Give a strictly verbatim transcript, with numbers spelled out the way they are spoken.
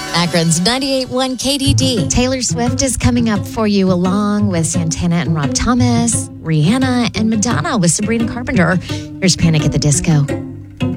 Akron's ninety-eight point one K D D. Taylor Swift is coming up for you along with Santana and Rob Thomas, Rihanna, and Madonna with Sabrina Carpenter. Here's Panic at the Disco.